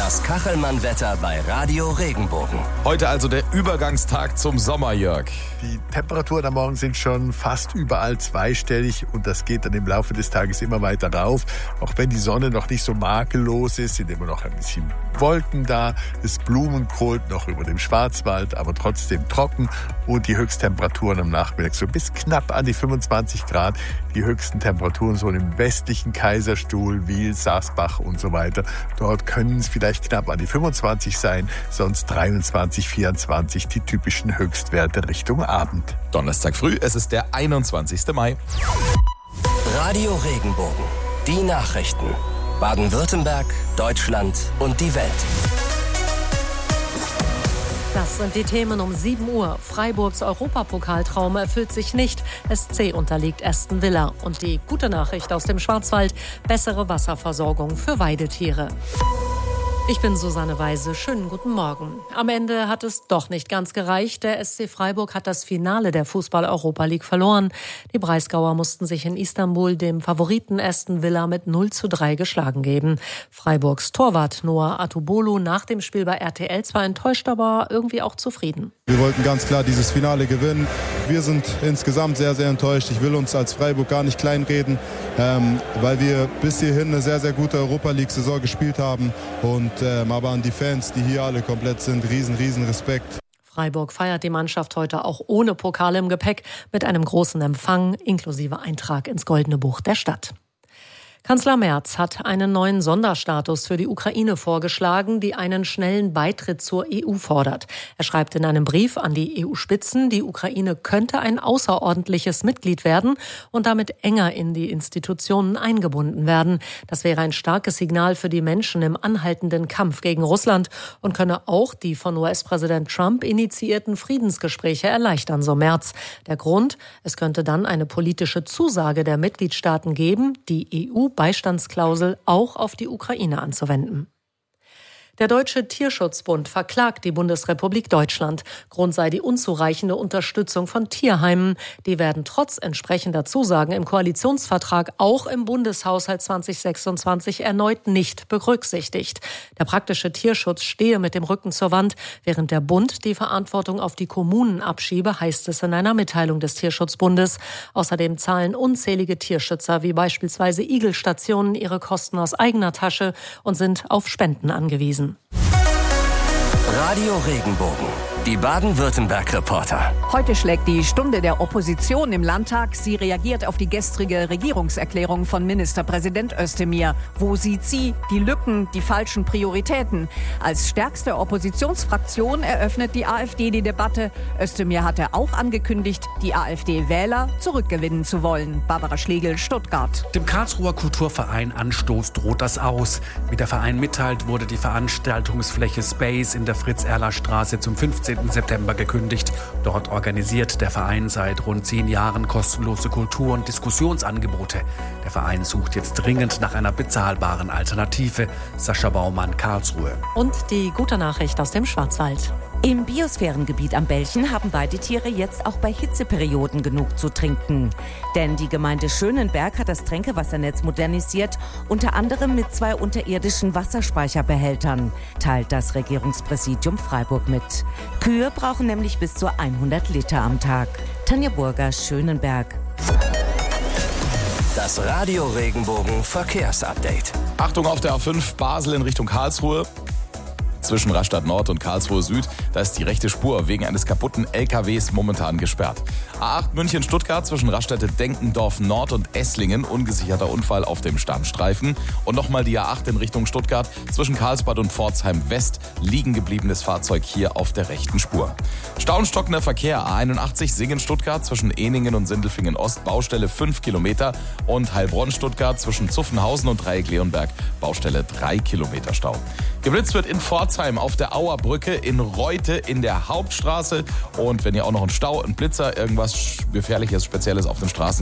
Das Kachelmann-Wetter bei Radio Regenbogen. Heute also der Übergangstag zum Sommer, Jörg. Die Temperaturen am Morgen sind schon fast überall zweistellig und das geht dann im Laufe des Tages immer weiter rauf. Auch wenn die Sonne noch nicht so makellos ist, sind immer noch ein bisschen Wolken da. Es blumenkohlt noch über dem Schwarzwald, aber trotzdem trocken. Und die Höchsttemperaturen am Nachmittag so bis knapp an die 25 Grad. Die höchsten Temperaturen so im westlichen Kaiserstuhl, Wil, Saasbach und so weiter. Dort können es vielleicht knapp an die 25 sein, sonst 23, 24 die typischen Höchstwerte Richtung Abend. Donnerstag früh, es ist der 21. Mai. Radio Regenbogen. Die Nachrichten. Baden-Württemberg, Deutschland und die Welt. Das sind die Themen um 7 Uhr. Freiburgs Europapokaltraum erfüllt sich nicht. SC unterliegt Aston Villa. Und die gute Nachricht aus dem Schwarzwald: bessere Wasserversorgung für Weidetiere. Ich bin Susanne Weise. Schönen guten Morgen. Am Ende hat es doch nicht ganz gereicht. Der SC Freiburg hat das Finale der Fußball-Europa League verloren. Die Breisgauer mussten sich in Istanbul dem Favoriten Aston Villa mit 0:3 geschlagen geben. Freiburgs Torwart Noah Atubolu nach dem Spiel bei RTL zwar enttäuscht, aber irgendwie auch zufrieden. Wir wollten ganz klar dieses Finale gewinnen. Wir sind insgesamt sehr, sehr enttäuscht. Ich will uns als Freiburg gar nicht kleinreden, weil wir bis hierhin eine sehr, sehr gute Europa-League-Saison gespielt haben. Aber an die Fans, die hier alle komplett sind, riesen Respekt. Freiburg feiert die Mannschaft heute auch ohne Pokal im Gepäck mit einem großen Empfang inklusive Eintrag ins Goldene Buch der Stadt. Kanzler Merz hat einen neuen Sonderstatus für die Ukraine vorgeschlagen, die einen schnellen Beitritt zur EU fordert. Er schreibt in einem Brief an die EU-Spitzen, die Ukraine könnte ein außerordentliches Mitglied werden und damit enger in die Institutionen eingebunden werden. Das wäre ein starkes Signal für die Menschen im anhaltenden Kampf gegen Russland und könne auch die von US-Präsident Trump initiierten Friedensgespräche erleichtern, so Merz. Der Grund: es könnte dann eine politische Zusage der Mitgliedstaaten geben, die EU-Beistandsklausel auch auf die Ukraine anzuwenden. Der Deutsche Tierschutzbund verklagt die Bundesrepublik Deutschland. Grund sei die unzureichende Unterstützung von Tierheimen. Die werden trotz entsprechender Zusagen im Koalitionsvertrag auch im Bundeshaushalt 2026 erneut nicht berücksichtigt. Der praktische Tierschutz stehe mit dem Rücken zur Wand, während der Bund die Verantwortung auf die Kommunen abschiebe, heißt es in einer Mitteilung des Tierschutzbundes. Außerdem zahlen unzählige Tierschützer wie beispielsweise Igel-Stationen ihre Kosten aus eigener Tasche und sind auf Spenden angewiesen. Radio Regenbogen. Die Baden-Württemberg-Reporter. Heute schlägt die Stunde der Opposition im Landtag. Sie reagiert auf die gestrige Regierungserklärung von Ministerpräsident Özdemir. Wo sieht sie die Lücken, die falschen Prioritäten? Als stärkste Oppositionsfraktion eröffnet die AfD die Debatte. Özdemir hatte auch angekündigt, die AfD-Wähler zurückgewinnen zu wollen. Barbara Schlegel, Stuttgart. Dem Karlsruher Kulturverein Anstoß droht das aus. Wie der Verein mitteilt, wurde die Veranstaltungsfläche Space in der Fritz-Erler-Straße zum 15. September gekündigt. Dort organisiert der Verein seit rund 10 Jahren kostenlose Kultur- und Diskussionsangebote. Der Verein sucht jetzt dringend nach einer bezahlbaren Alternative. Sascha Baumann, Karlsruhe. Und die gute Nachricht aus dem Schwarzwald. Im Biosphärengebiet am Belchen haben Weidetiere jetzt auch bei Hitzeperioden genug zu trinken. Denn die Gemeinde Schönenberg hat das Tränkewassernetz modernisiert, unter anderem mit 2 unterirdischen Wasserspeicherbehältern, teilt das Regierungspräsidium Freiburg mit. Kühe brauchen nämlich bis zu 100 Liter am Tag. Tanja Burger, Schönenberg. Das Radio Regenbogen Verkehrsupdate. Achtung auf der A5 Basel in Richtung Karlsruhe. Zwischen Rastatt Nord und Karlsruhe Süd, da ist die rechte Spur wegen eines kaputten LKWs momentan gesperrt. A8 München-Stuttgart zwischen Raststätte-Denkendorf Nord und Esslingen, ungesicherter Unfall auf dem Stammstreifen. Und nochmal die A8 in Richtung Stuttgart zwischen Karlsbad und Pforzheim West, liegen gebliebenes Fahrzeug hier auf der rechten Spur. Stauenstockender Verkehr A81 Singen-Stuttgart zwischen Eningen und Sindelfingen Ost, Baustelle 5 Kilometer und Heilbronn-Stuttgart zwischen Zuffenhausen und Dreieck-Leonberg, Baustelle 3 Kilometer Stau. Geblitzt wird in Pforzheim auf der Auerbrücke, in Reute in der Hauptstraße. Und wenn ihr auch noch einen Stau, einen Blitzer, irgendwas Gefährliches, Spezielles auf den Straßen